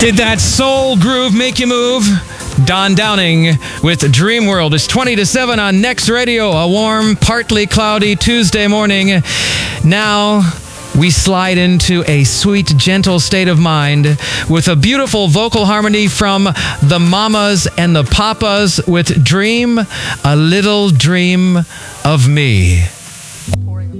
Did that soul groove make you move? Don Downing with Dream World. It's 20 to 7 on Next Radio, a warm, partly cloudy Tuesday morning. Now we slide into a sweet, gentle state of mind with a beautiful vocal harmony from the Mamas and the Papas with Dream, a Little Dream of Me.